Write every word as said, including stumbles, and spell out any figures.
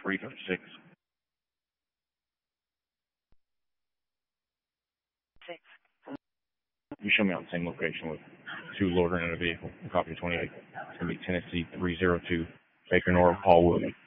three thirty-six. Six. You show me on the same location with two loaders in a vehicle. Copy twenty-eight. It's going to be Tennessee three zero two, Baker North, Paul Williams.